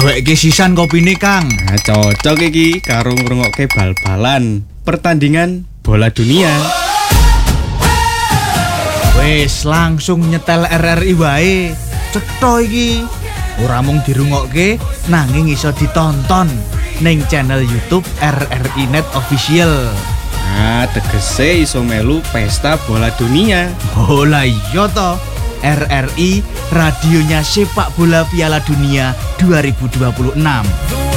Gaweke sisan kopine, Kang. Nah, cocok iki karo ngrungokke bal-balan pertandingan bola dunia. Wis langsung nyetel RRI wae. Cetha iki. Ora mung dirungokke nanging iso ditonton ning channel YouTube RRI Net Official. Nah, tegese iso melu pesta bola dunia. Oh lah iya toh. RRI radionya sepak bola Piala Dunia 2026.